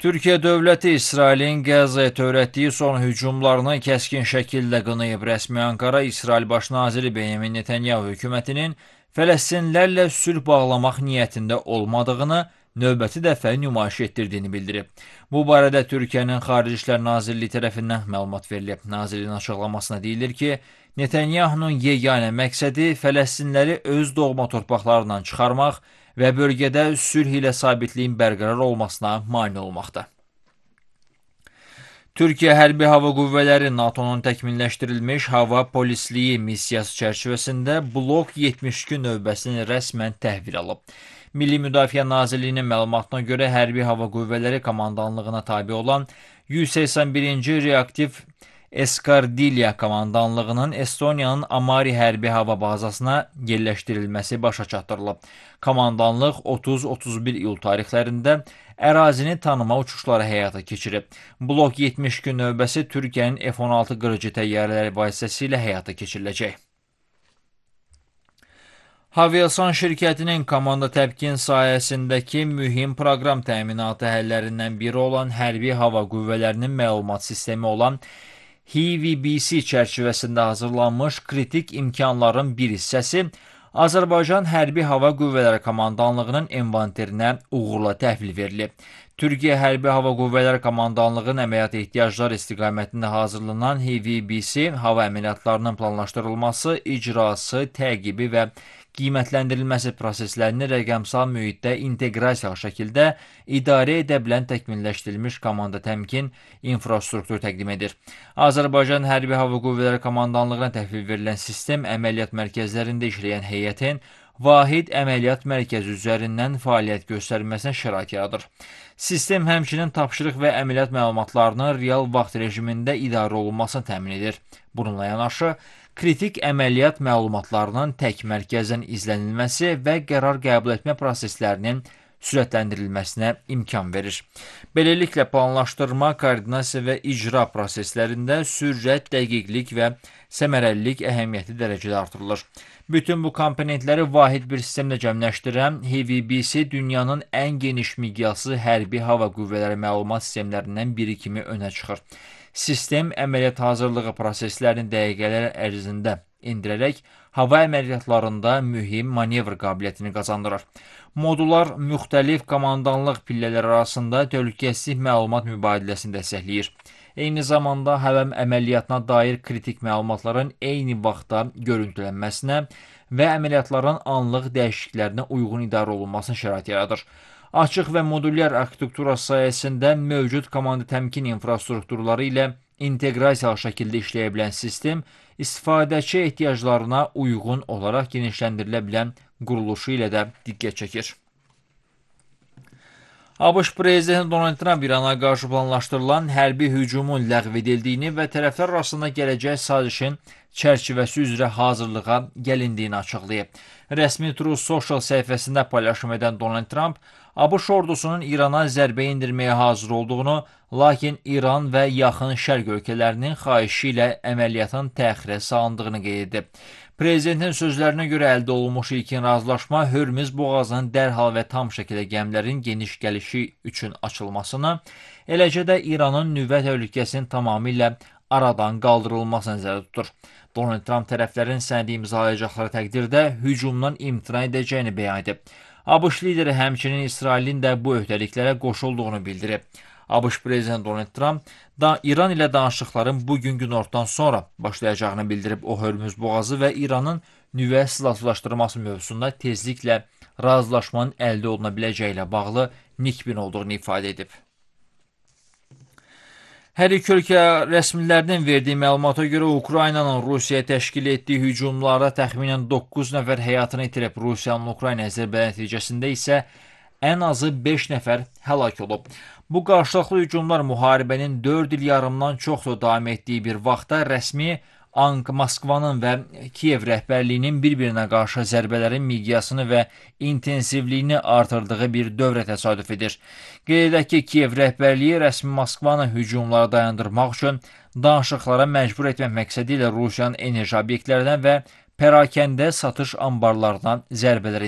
Türkiyə dövləti İsrailin Qəzzaya törətdiyi son hücumlarını kəskin şəkildə qınayıb. Rəsmi Ankara, İsrail Baş naziri Benyamin Netanyahu hökumətinin Fələstinlilərlə sülh bağlamaq niyyətində olmadığını növbəti dəfə nümayiş etdirdiyini bildirib. Bu barədə Türkiyənin Xarici İşlər Nazirliyi tərəfindən məlumat verilib. Nazirliyin açıqlamasına deyilir ki, Netanyahunun yeganə məqsədi Fələstinliləri öz doğma torpaqlarından çıxarmaq və bölgədə sülh ilə sabitliyin bərqərar olmasına mane olmaqda. Türkiyə Hərbi Hava Qüvvələri NATO-nun təkmilləşdirilmiş hava polisliyi missiyası çərçivəsində Blok 72 növbəsini rəsmən təhvil alıb. Milli Müdafiə Nazirliyinin məlumatına görə Hərbi Hava Qüvvələri komandanlığına tabe olan 181-ci reaktiv Eskadrilya komandanlığının Estoniyanın Amari hərbi hava bazasına yerləşdirilməsi başa çatdırılıb. Komandanlıq 30-31 iyul tarixlərində ərazini tanıma uçuşları həyata keçirib. Blok 72 növbəsi Türkiyənin F-16 qırıcı təyyarələri vasitəsilə həyata keçiriləcək. Havelsan şirkətinin komanda təmkin sahəsindəki mühim proqram təminatı həllərindən biri olan Hərbi Hava Qüvvələrinin məlumat sistemi olan HVBC çərçivəsində hazırlanmış kritik imkanların bir hissəsi Azərbaycan Hərbi Hava Qüvvələri Komandanlığının inventerinə uğurla təhvil verilib. Türkiyə Hərbi Hava Qüvvələri Komandanlığının əməliyyat ehtiyacları istiqamətində hazırlanan HVBC hava əməliyyatlarının planlaşdırılması, icrası, təqibi və qiymətləndirilməsi proseslərini rəqəmsal mühitdə inteqrasiyalı şəkildə idarə edə bilən təkmilləşdirilmiş komanda təmkin infrastrukturu təqdim edir. Azərbaycan Hərbi Hava Qüvvələri Komandanlığına təhvil verilən sistem əməliyyat mərkəzlərində işləyən heyətin vahid əməliyyat mərkəzi üzərindən fəaliyyət göstərməsinə şərait yaradır. Sistem həmçinin tapşırıq və əməliyyat məlumatlarının real vaxt rejimində idarə olunmasını təmin edir. Bununla yanaşı, kritik əməliyyat məlumatlarının tək mərkəzdən izlənilməsi və qərar qəbul etmə proseslərinin sürətləndirilməsinə imkan verir. Beləliklə, planlaşdırma, koordinasiya və icra proseslərində sürət, dəqiqlik və səmərəlilik əhəmiyyətli dərəcədə artırılır. Bütün bu komponentləri vahid bir sistemlə cəmləşdirən HVBC dünyanın ən geniş miqyaslı hərbi hava qüvvələri məlumat sistemlərindən biri kimi önə çıxır. Sistem əməliyyat hazırlığı proseslərini dəqiqələr ərzində endirərək hava əməliyyatlarında mühim manevr qabiliyyətini qazandırır. Modullar müxtəlif komandanlıq pillələri arasında təhlükəsizlik məlumat mübadiləsini dəstəkləyir. Eyni zamanda hava əməliyyatına dair kritik məlumatların eyni vaxtda görüntülənməsinə və əməliyyatların anlıq dəyişikliklərinə uyğun idarə olunmasına şərait yaradır. Açıq və modulyar arxitektura sayəsində mövcud komanda təmkin infrastrukturları ilə inteqrasiyalı şəkildə işləyə bilən sistem, istifadəçi ehtiyaclarına uyğun olaraq genişləndirilə bilən quruluşu ilə də diqqət çəkir. ABŞ prezidenti Donald Trump İrana qarşı planlaşdırılan hərbi hücumun ləğv edildiyini və tərəflər arasında gələcək sazişin çərçivəsi üzrə hazırlığa gəlindiyini açıqlayıb. Rəsmi Truth Social səhifəsində paylaşım edən Donald Trump, ABŞ ordusunun İrana zərbə endirməyə hazır olduğunu, lakin İran və yaxın şərq ölkələrinin xahişi ilə əməliyyatın təxirə salındığını qeyd edib. Prezidentin sözlərinə görə əldə olunmuş ilkin razılaşma Hörmüz boğazının dərhal və tam şəkildə gəmilərin geniş gəlişi üçün açılmasını, eləcə də İranın nüvə təhlükəsinin tamamilə aradan qaldırılmasını nəzərdə tutur. Donald Trump tərəflərin sənədi imzalayacaqları təqdirdə hücumdan imtina edəcəyini bəyan edib. ABŞ lideri həmçinin İsrailin də bu öhdəliklərə qoşulduğunu bildirib. ABŞ prezidenti Donald Trump İran ilə danışıqların bugün günortadan sonra başlayacağını bildirib. O, Hörmüz boğazı və İranın nüvə silahsızlaşdırması mövzusunda tezliklə razılaşmanın əldə oluna biləcəyi ilə bağlı nikbin olduğunu ifadə edib. Hər iki ölkə rəsmilərinin verdiyi məlumata görə Ukraynanın Rusiyaya təşkil etdiyi hücumlarda təxminən 9 nəfər həyatını itirib. Rusiyanın Ukrayna zərbələri nəticəsində isə ən azı 5 nəfər həlak olub. Bu qarşılıqlı hücumlar müharibənin 4 il yarımdan çoxdur davam etdiyi bir vaxtda rəsmi Moskvanın və Kiyev rəhbərliyinin bir-birinə qarşı zərbələrin miqyasını və intensivliyini artırdığı bir dövrə təsadüf edir. Qeyd edək ki, Kiyev rəhbərliyi rəsmi Moskvanı hücumlara dayandırmaq üçün danışıqlara məcbur etmək məqsədi ilə Rusiyanın enerji obyektlərinə və pərakəndə satış anbarlarına zərbələr